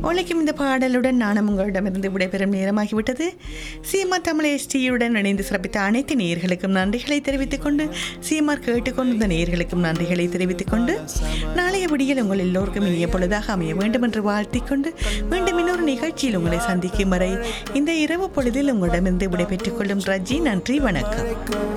ஒழிக்கும் இந்த பாடலுடன் நானும் உங்களிடமிருந்து விடைபெறும் நேரமாகிவிட்டது. சீமா தமிழ் எஸ்டியுடன் இணைந்து சிறப்பித்த அனைத்து நேயர்களுக்கும் நன்றிகளை தெரிவித்துக் கொண்டு, சீமார் கேட்டுக்கொண்டிருந்த நேயர்களுக்கும் நன்றிகளை தெரிவித்துக் கொண்டு, நாளைய விடியல் உங்கள் எல்லோருக்கும் இனிய பொழுதாக அமைய வேண்டும் என்று வாழ்த்திக் கொண்டு, மீண்டும் இன்னொரு நிகழ்ச்சியில் உங்களை சந்திக்கும் வரை இந்த இரவு பொழுதில் உங்களிடமிருந்து விடைபெற்றுக் கொள்ளும் ரஜி. நன்றி, வணக்கம்.